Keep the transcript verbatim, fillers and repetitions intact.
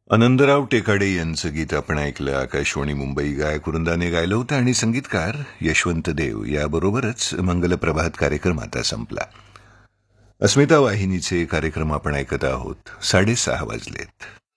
आनंदराव टेकाडे यांचं गीत आपण ऐकलं. आकाशवाणी मुंबई गायक वृंदाने गायलं होतं आणि संगीतकार यशवंत देव. याबरोबरच मंगल प्रभात कार्यक्रम आता संपला. अस्मिता वाहिनीचे कार्यक्रम आपण ऐकत आहोत. साडेसहा वाजलेत.